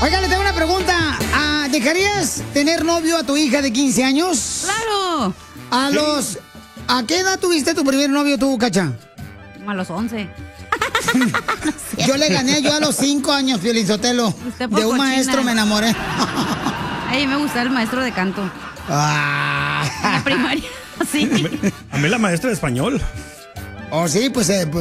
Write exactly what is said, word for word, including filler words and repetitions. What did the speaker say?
Oiga, le tengo una pregunta. Ah, ¿dejarías tener novio a tu hija de quince años? ¡Claro! A los... ¿A qué edad tuviste tu primer novio tú, Cacha? A los once. Yo le gané yo a los cinco años, Piolizotelo. Usted por De un cochina. maestro me enamoré. A mí me gusta el maestro de canto. Ah. En la primaria, sí. A mí la maestra de español. Oh, sí, pues... Eh,